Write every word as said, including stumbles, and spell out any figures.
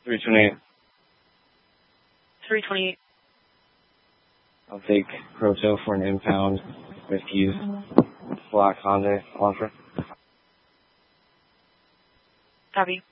three twenty-eight. three twenty-eight. I'll take Proto for an impound with used Black Honda Elantra. Copy.